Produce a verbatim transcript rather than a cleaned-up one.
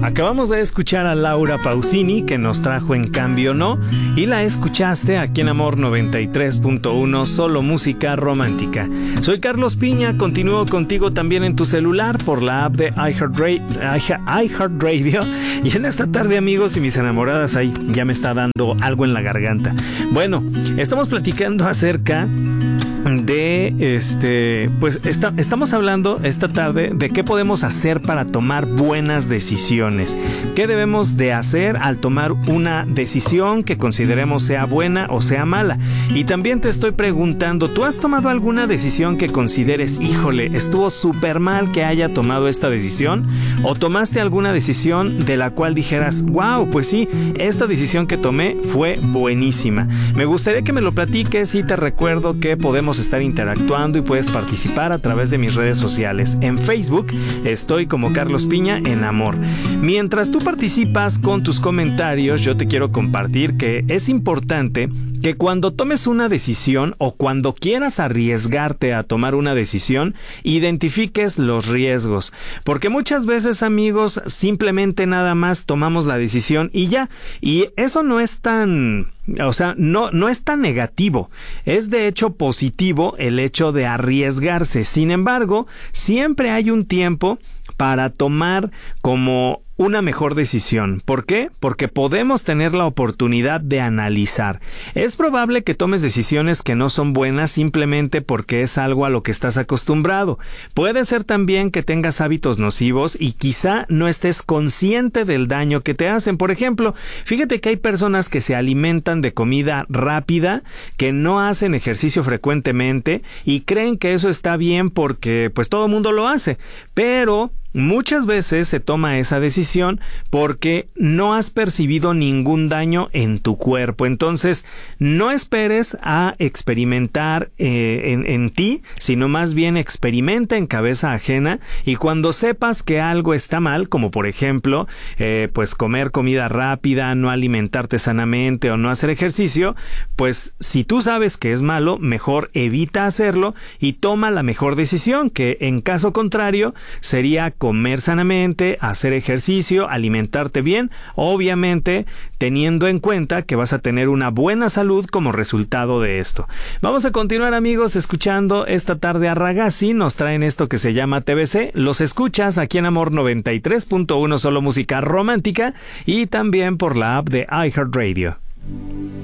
Acabamos de escuchar a Laura Pausini, que nos trajo En Cambio No, y la escuchaste aquí en Amor noventa y tres punto uno, solo música romántica. Soy Carlos Piña, continúo contigo también en tu celular por la app de iHeartRadio. Y en esta tarde, amigos y mis enamoradas, ahí ya me está dando algo en la garganta. Bueno, estamos platicando acerca de este, pues está, estamos hablando esta tarde de qué podemos hacer para tomar buenas decisiones. ¿Qué debemos de hacer al tomar una decisión que consideremos sea buena o sea mala? Y también te estoy preguntando, ¿tú has tomado alguna decisión que consideres, híjole, estuvo súper mal que haya tomado esta decisión? ¿O tomaste alguna decisión de la cual dijeras, wow, pues sí, esta decisión que tomé fue buenísima? Me gustaría que me lo platiques y te recuerdo que podemos estar interactuando y puedes participar a través de mis redes sociales. En Facebook estoy como Carlos Piña en Amor. Mientras tú participas con tus comentarios, yo te quiero compartir que es importante que cuando tomes una decisión o cuando quieras arriesgarte a tomar una decisión, identifiques los riesgos. Porque muchas veces, amigos, simplemente nada más tomamos la decisión y ya. Y eso no es tan... O sea, no, no es tan negativo. Es de hecho positivo el hecho de arriesgarse. Sin embargo, siempre hay un tiempo para tomar como una mejor decisión. ¿Por qué? Porque podemos tener la oportunidad de analizar. Es probable que tomes decisiones que no son buenas simplemente porque es algo a lo que estás acostumbrado. Puede ser también que tengas hábitos nocivos y quizá no estés consciente del daño que te hacen. Por ejemplo, fíjate que hay personas que se alimentan de comida rápida, que no hacen ejercicio frecuentemente y creen que eso está bien porque pues todo el mundo lo hace. Pero muchas veces se toma esa decisión porque no has percibido ningún daño en tu cuerpo. Entonces, no esperes a experimentar eh, en, en ti, sino más bien experimenta en cabeza ajena y cuando sepas que algo está mal, como por ejemplo, eh, pues comer comida rápida, no alimentarte sanamente o no hacer ejercicio, pues si tú sabes que es malo, mejor evita hacerlo y toma la mejor decisión, que en caso contrario sería comer sanamente, hacer ejercicio, alimentarte bien, obviamente teniendo en cuenta que vas a tener una buena salud como resultado de esto. Vamos a continuar, amigos, escuchando esta tarde a Ragazzi. Nos traen esto que se llama T B C. Los escuchas aquí en Amor noventa y tres punto uno, solo música romántica, y también por la app de iHeartRadio.